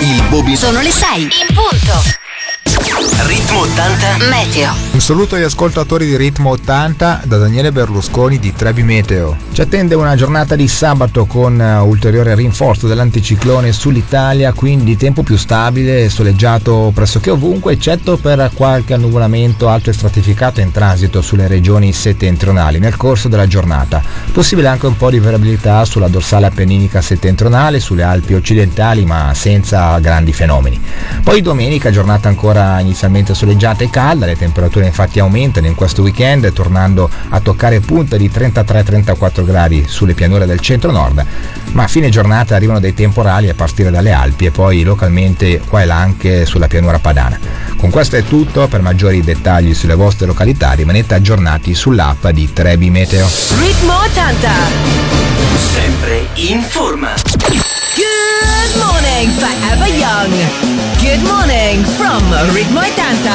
Il Bobino. Sono le 6 in punto. Ritmo 80 Meteo. Un saluto agli ascoltatori di Ritmo 80 da Daniele Berlusconi di Trebi Meteo. Ci attende una giornata di sabato con ulteriore rinforzo dell'anticiclone sull'Italia, quindi tempo più stabile e soleggiato pressoché ovunque, eccetto per qualche annuvolamento alto e stratificato in transito sulle regioni settentrionali nel corso della giornata. Possibile anche un po' di variabilità sulla dorsale appenninica settentrionale, sulle Alpi occidentali, ma senza grandi fenomeni. Poi domenica, giornata ancora inizialmente soleggiata e calda, le temperature infatti aumentano in questo weekend, tornando a toccare punte di 33-34 gradi sulle pianure del centro-nord, ma a fine giornata arrivano dei temporali a partire dalle Alpi e poi localmente qua e là anche sulla pianura padana. Con questo è tutto, per maggiori dettagli sulle vostre località rimanete aggiornati sull'app di Trebi Meteo. Ritmo 80. sempre in forma. Good morning, forever young. Good morning from Ritmo 80.